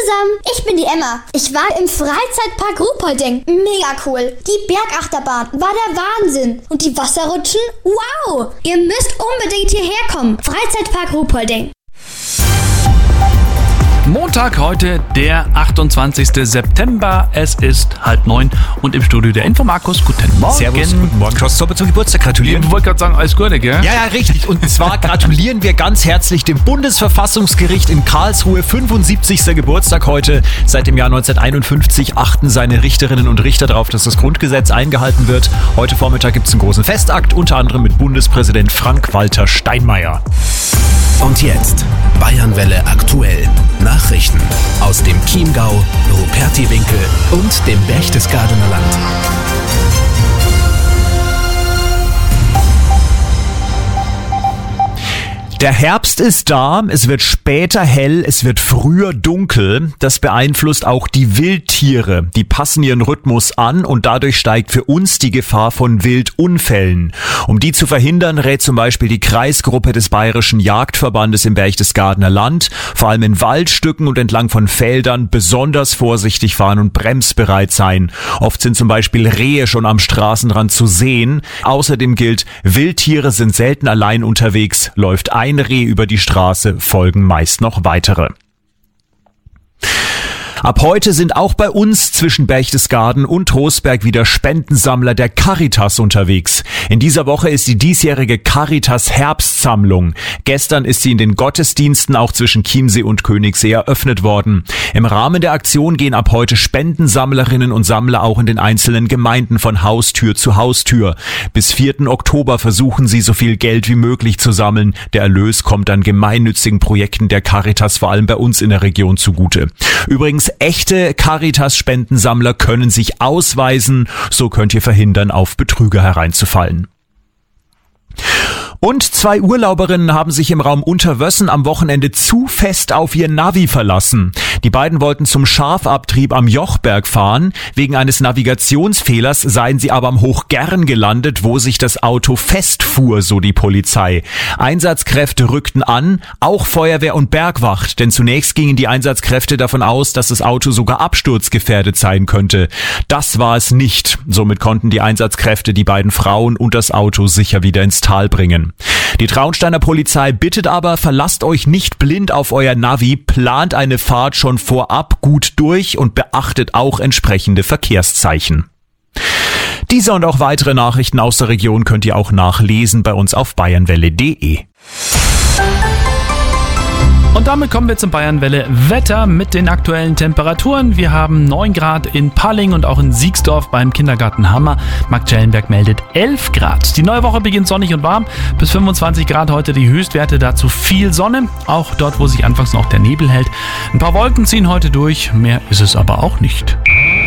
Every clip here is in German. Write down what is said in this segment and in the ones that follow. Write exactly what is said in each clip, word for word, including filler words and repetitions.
zusammen, ich bin die Emma. Ich war im Freizeitpark Ruhpolding. Mega cool. Die Bergachterbahn war der Wahnsinn. Und die Wasserrutschen? Wow! Ihr müsst unbedingt hierher kommen. Freizeitpark Ruhpolding. Montag heute, der achtundzwanzigster September. Es ist halb neun und im Studio der Infomarkus. Guten Morgen. Servus, guten Morgen. Schaust du zum Geburtstag gratulieren? Ich wollte gerade sagen, alles Gute, gell? Ja, ja, richtig. Und zwar gratulieren wir ganz herzlich dem Bundesverfassungsgericht in Karlsruhe. fünfundsiebzigster Geburtstag heute. Seit dem Jahr neunzehnhunderteinundfünfzig achten seine Richterinnen und Richter darauf, dass das Grundgesetz eingehalten wird. Heute Vormittag gibt es einen großen Festakt, unter anderem mit Bundespräsident Frank-Walter Steinmeier. Und jetzt Bayernwelle aktuell. Nachrichten aus dem Chiemgau, Rupertiwinkel und dem Berchtesgadener Land. Der Herbst ist da, es wird später hell, es wird früher dunkel. Das beeinflusst auch die Wildtiere. Die passen ihren Rhythmus an und dadurch steigt für uns die Gefahr von Wildunfällen. Um die zu verhindern, rät zum Beispiel die Kreisgruppe des Bayerischen Jagdverbandes im Berchtesgadener Land, vor allem in Waldstücken und entlang von Feldern, besonders vorsichtig fahren und bremsbereit sein. Oft sind zum Beispiel Rehe schon am Straßenrand zu sehen. Außerdem gilt, Wildtiere sind selten allein unterwegs, läuft ein Reh über die Straße, folgen meist noch weitere. Ab heute sind auch bei uns zwischen Berchtesgaden und Trostberg wieder Spendensammler der Caritas unterwegs. In dieser Woche ist die diesjährige Caritas Herbstsammlung. Gestern ist sie in den Gottesdiensten auch zwischen Chiemsee und Königssee eröffnet worden. Im Rahmen der Aktion gehen ab heute Spendensammlerinnen und Sammler auch in den einzelnen Gemeinden von Haustür zu Haustür. Bis vierten Oktober versuchen sie, so viel Geld wie möglich zu sammeln. Der Erlös kommt dann gemeinnützigen Projekten der Caritas, vor allem bei uns in der Region, zugute. Übrigens, echte Caritas-Spendensammler können sich ausweisen, so könnt ihr verhindern, auf Betrüger hereinzufallen. Und zwei Urlauberinnen haben sich im Raum Unterwössen am Wochenende zu fest auf ihr Navi verlassen. Die beiden wollten zum Schafabtrieb am Jochberg fahren. Wegen eines Navigationsfehlers seien sie aber am Hochgern gelandet, wo sich das Auto festfuhr, so die Polizei. Einsatzkräfte rückten an, auch Feuerwehr und Bergwacht, denn zunächst gingen die Einsatzkräfte davon aus, dass das Auto sogar absturzgefährdet sein könnte. Das war es nicht. Somit konnten die Einsatzkräfte die beiden Frauen und das Auto sicher wieder ins Tal bringen. Die Traunsteiner Polizei bittet aber, verlasst euch nicht blind auf euer Navi, plant eine Fahrt schon vorab gut durch und beachtet auch entsprechende Verkehrszeichen. Diese und auch weitere Nachrichten aus der Region könnt ihr auch nachlesen bei uns auf bayernwelle punkt de. Und damit kommen wir zum Bayernwelle Wetter mit den aktuellen Temperaturen. Wir haben neun Grad in Palling und auch in Siegsdorf beim Kindergarten Hammer. Marktschellenberg meldet elf Grad. Die neue Woche beginnt sonnig und warm. Bis fünfundzwanzig Grad heute die Höchstwerte, dazu viel Sonne. Auch dort, wo sich anfangs noch der Nebel hält. Ein paar Wolken ziehen heute durch, mehr ist es aber auch nicht.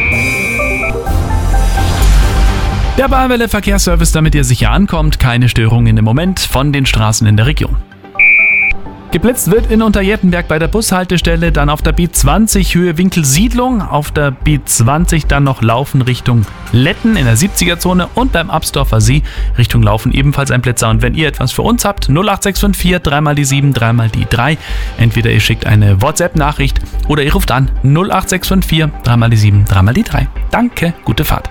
Der Bayernwelle Verkehrsservice, damit ihr sicher ankommt. Keine Störungen im Moment von den Straßen in der Region. Geblitzt wird in Unterjettenberg bei der Bushaltestelle, dann auf der B zwanzig Höhe Winkelsiedlung, auf der B zwanzig dann noch Laufen Richtung Letten in der siebziger-Zone und beim Absdorfer See Richtung Laufen ebenfalls ein Blitzer. Und wenn ihr etwas für uns habt, null acht sechs fünf vier, drei mal die sieben, drei mal die drei. Entweder ihr schickt eine WhatsApp-Nachricht oder ihr ruft an null acht sechs fünf vier, drei mal die sieben, drei mal die drei. Danke, gute Fahrt.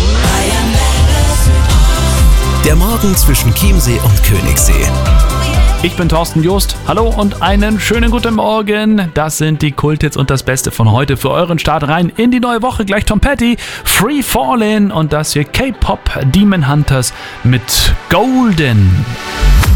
Der Morgen zwischen Chiemsee und Königssee. Ich bin Thorsten Joost. Hallo und einen schönen guten Morgen. Das sind die Kulthits und das Beste von heute für euren Start rein in die neue Woche. Gleich Tom Petty, Free Fallin' und das hier K-Pop Demon Hunters mit Golden.